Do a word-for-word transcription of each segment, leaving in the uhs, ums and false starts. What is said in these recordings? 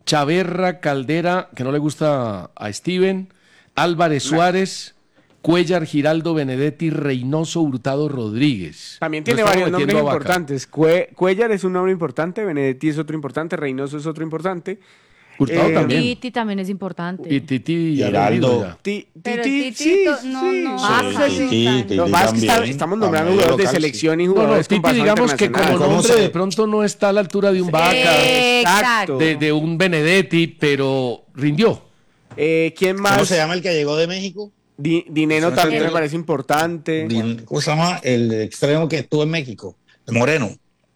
Chaverra, Caldera, que no le gusta a Steven, Álvarez Suárez, Cuellar, Giraldo, Benedetti, Reynoso, Hurtado, Rodríguez. También tiene No varios estamos nombres metiendo a Vaca. importantes. Cue- Cuellar es un nombre importante, Benedetti es otro importante, Reynoso es otro importante. Hurtado Eh, también. Titi también es importante. Y Titi ya Giraldo. lo digo ya. Ti- Pero Titi, Titi, sí, to- no, sí, no, sí, ah, sí, sí, sí. Titi, Lo que pasa es que está- también, estamos a nombrando medio jugadores de local, sí. selección y No, no, jugadores con Titi, paso digamos que internacional. como ¿Cómo nombre se- de pronto no está a la altura de un Vaca, Exacto. de, de un Benedetti, pero rindió. Eh, ¿Quién ¿Cómo más? se llama el que llegó de México? Di- Dineno Se me también me olvidó. parece importante. Din- ¿Cómo se llama? El extremo que estuvo en México. Moreno.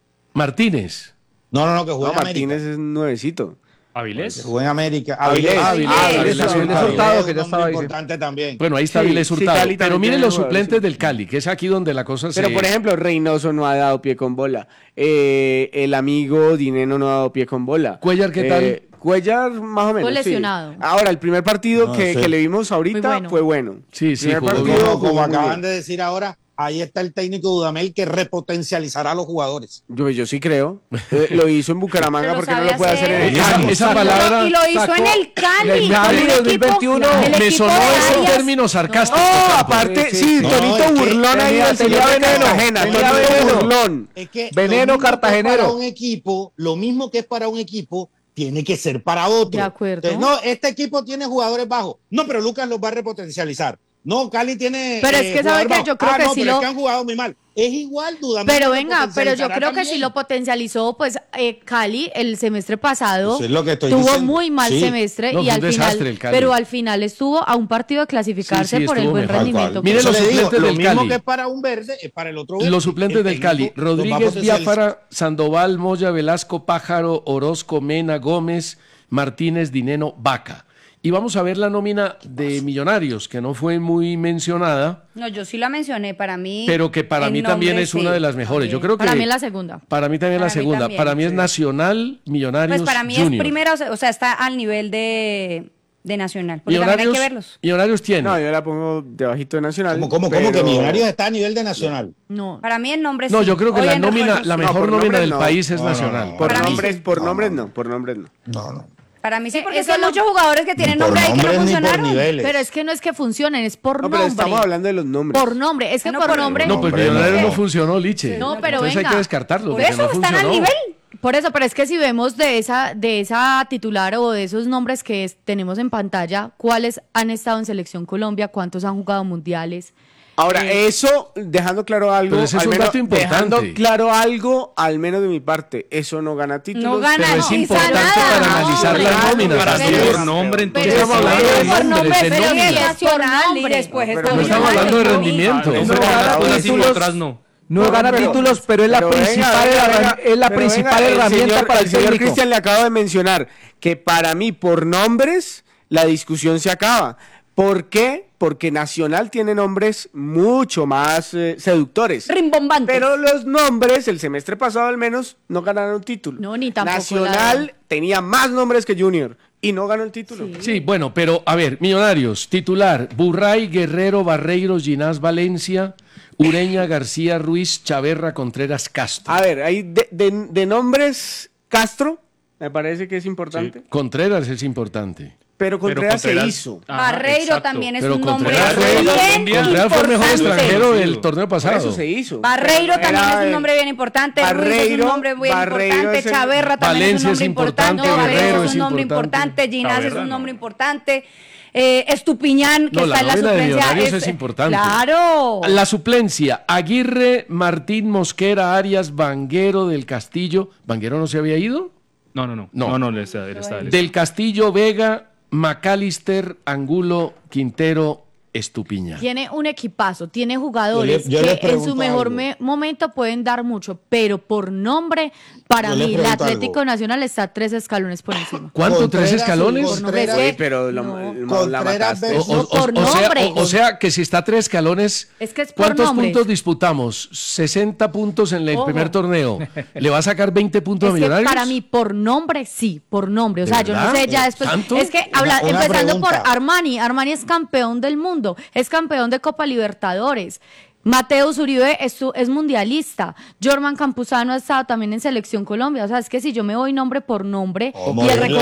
Martínez. No, no, no, que jugó No, en América. Martínez es nuevecito. Que ¿Avilés? jugó en América. Avilés. Avilés. Ah, Avilés, Avilés, Avilés Avilés Hurtado. Hurtado, que ya estaba importante también. Bueno, ahí está Sí, Avilés sí, Hurtado. Cali Pero también miren tiene los jugadores suplentes del importantes. Cali, que es aquí donde la cosa se... Pero, por ejemplo, Reynoso no ha dado pie con bola. Eh, el amigo Dineno no ha dado pie con bola. Cuellar, ¿qué tal? Eh, Cuellar, más o menos. sí. lesionado. Ahora, el primer partido No, que, sí. que le vimos ahorita Muy bueno. fue bueno. Sí, sí, Primer jugó partido bien. Como, como jugó muy acaban bien. de decir ahora, ahí está el técnico Dudamel que repotencializará a los jugadores. Yo, yo sí creo. Eh, lo hizo en Bucaramanga, Pero ¿por qué no sabe lo puede hacer en el hacer. Esa, Cali? esa palabra... Y lo hizo sacó- en el Cali. El Cali con el dos mil equipo- veintiuno. el Me equipo sonó de ese Arias. término sarcástico. Oh, Campos. aparte, Sí, sí, sí. No, Tonito es que Burlón ahí tenía- del señor tenía de veneno, Cartagena. tenía Tonito veneno. Burlón. Es que Veneno lo mismo que cartagenero. para un equipo, lo mismo que es para un equipo, tiene que ser para otro. De acuerdo. Entonces, no, este equipo tiene jugadores bajos. No, pero Lucas los va a repotencializar. No, Cali tiene. Pero es que sabe jugadores que bajos. yo creo Ah, que no, sí pero lo- es que han jugado muy mal. Es igual, Dudamel. Pero lo venga, pero yo potencializará creo que también. sí lo potencializó, pues eh, Cali el semestre pasado Eso es lo que estoy tuvo diciendo. muy mal Sí. semestre No, y fue un al desastre final, el Cali. pero al final estuvo a un partido de clasificarse Sí, sí, por el estuvo buen mejor. rendimiento. Cual. Miren Por los eso le digo, suplentes lo del mismo Cali. que es para un verde, es para el otro verde. Los suplentes El del Cali, técnico los va a Rodríguez, potencializar. Biafara, Sandoval, Moya, Velasco, Pájaro, Orozco, Mena, Gómez, Martínez, Dineno, Vaca. Y vamos a ver la nómina de Millonarios, que no fue muy mencionada, No, yo sí la mencioné para mí. pero que para en mí también nombre, es una sí, de las mejores. Yo también. creo que Para mí es la segunda. Para mí también Para la mí segunda. también, para mí es sí. Nacional, Millonarios, Pues para mí Junior. es primera, o sea, o sea, está al nivel de, de Nacional. Porque también hay Millonarios, que verlos. Millonarios tiene. No, yo la pongo debajito de Nacional. ¿Cómo, cómo, pero- cómo que Millonarios está a nivel de Nacional? No. Para mí el nombre No, sí. yo creo que Hoy la en nómina, refuerzos la sí. mejor por nómina nombres del no. país es No, no, Nacional. no. Por Para mí nombres, sí. por No, nombres no. no, por nombres no. No, no. Para mí sí, porque Eso son lo- muchos jugadores que tienen Ni por nombre ahí que no nombres ni por funcionaron. niveles. Pero es que no es que funcionen, es por No, pero nombre. estamos hablando de los nombres. Por nombre, es que Ah, no, por por- nombre. No, pues Hombre, Millonarios no. no funcionó, Liche. No, pero Entonces hay venga. que descartarlo, Por porque eso no están al funcionó. nivel. Por eso, pero es que si vemos de esa, de esa titular o de esos nombres que es- tenemos en pantalla, cuáles han estado en Selección Colombia, cuántos han jugado mundiales. Ahora, Eh, eso, dejando claro algo, Pero ese es al un menos, dato importante. dejando claro algo, al menos de mi parte, eso no gana títulos. No gana, Pero es no, importante nada, para no, analizar hombre. las nóminas. Para Pero- sí, por nombre, entonces. pero Estamos sí, hablando de por nombres, nombre, de pero nóminas. es nacional y nombre. después No, está pero No estamos Millonarios. hablando de No, rendimiento. No, No no, gana no, títulos. atrás no. No No, gana pero- títulos, pero es la pero venga, principal, venga, herra- venga, es la pero principal venga, el herramienta señor- para el el señor técnico. Cristian le acaba de mencionar que para mí, por nombres, la discusión se acaba. ¿Por qué? Porque Nacional tiene nombres mucho más eh, seductores. Rimbombantes. Pero los nombres, el semestre pasado al menos, no ganaron título. No, ni tampoco Nacional la- tenía más nombres que Junior y no ganó el título. Sí. Sí, bueno, pero a ver, Millonarios, titular, Burray, Guerrero, Barreiros, Ginás, Valencia, Ureña, García, Ruiz, Chaverra, Contreras, Castro. A ver, hay de, de- de nombres, Castro, me parece que es importante, Contreras es importante. pero Contreras, Pero Contreras- se hizo. Ajá, Barreiro exacto. también es Pero un nombre Contreras fue- bien Contreras fue el mejor importante. extranjero del Conocido. torneo Por pasado. eso se hizo. Barreiro Pero también era, es un eh, nombre bien importante, Ruiz es un Barreiro- nombre bien Barreiro importante, es el- Chaverra también Valencia es un es nombre importante, importante, Guerrero Guerrero es es un nombre importante. importante, Ginás es Chaverra un no. nombre importante, eh, Estupiñán, que No, la está en la nómina de suplencia. Millonarios es importante. Claro. La suplencia, Aguirre, Martín, Mosquera, Arias, Vanguero, Del Castillo. ¿Vanguero no se había ido? No, no, no. No. No, no, él está, él está, él está. Del Castillo, Vega, McAllister, Angulo, Quintero, Estupiñán. Tiene un equipazo, tiene jugadores Yo le- yo les que en su pregunto mejor algo. me- momento pueden dar mucho, pero por nombre, para Yo les mí, el pregunto Atlético algo. Nacional está tres escalones por encima. ¿Cuánto? Contreras, ¿Tres escalones? Contreras, Por nombre, Sí, es que- pero lo- no. la Contreras mataste. versus- O, o- por o sea, nombre. o- o sea, que si está a tres escalones, Es que es por ¿cuántos nombre. puntos disputamos? sesenta puntos en el Ojo. primer torneo. ¿Le va a sacar veinte puntos a Es que Millonarios? para mí, por nombre, sí, por nombre. O ¿De sea, yo no verdad? sé ya después. ¿Tanto? Es que habla, Una- una empezando por pregunta. Armani. Armani es campeón del mundo, es campeón de Copa Libertadores. Mateus Uribe es, su- es mundialista. Jorman Campuzano ha estado también en Selección Colombia. O sea, es que si yo me voy nombre por nombre ¿Cómo y el es?